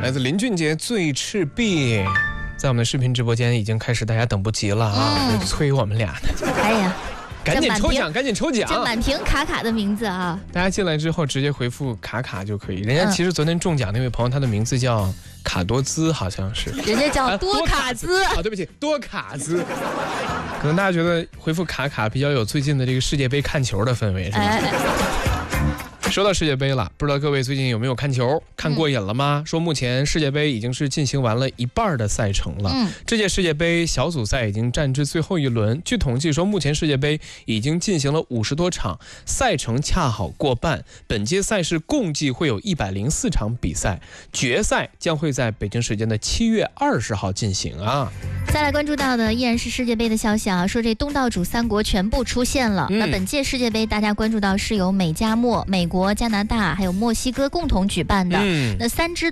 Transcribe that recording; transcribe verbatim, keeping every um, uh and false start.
来自林俊杰最赤壁，在我们的视频直播间已经开始，大家等不及了啊，嗯、催我们俩。 哎呀， 赶紧抽奖，赶紧抽奖！ 这满屏卡卡的名字啊！ 大家进来之后直接回复卡卡就可以。人家其实昨天中奖那位朋友，他的名字叫卡多兹，好像是。 人家叫多卡兹啊，对不起，多卡兹。可能大家觉得回复卡卡比较有最近的这个世界杯看球的氛围，是吧？哎说到世界杯了，不知道各位最近有没有看球，看过瘾了吗？嗯、说目前世界杯已经是进行完了一半的赛程了。嗯、这届世界杯小组赛已经战至最后一轮。据统计说，目前世界杯已经进行了五十多场，赛程恰好过半。本届赛事共计会有一百零四场比赛，决赛将会在北京时间的七月二十号进行啊。 再来关注到的依然是世界杯的消息啊，说这东道主三国全部出现了。嗯、那本届世界杯大家关注到是由美加墨、美国、加拿大还有墨西哥共同举办的。嗯、那三支